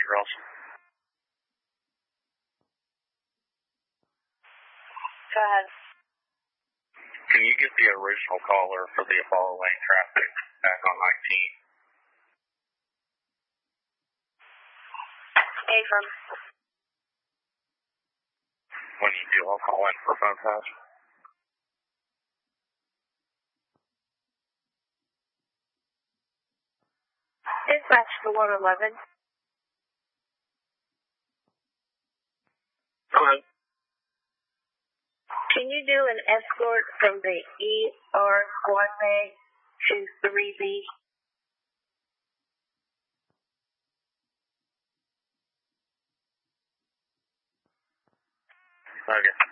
Ross. Go ahead. Can you get the original caller for the Apollo lane traffic back on 19? Affirm. When you do, I'll call in for phone pass. Dispatch for 111. Hello. Can you do an escort from the ER squad bay to 3B? Okay.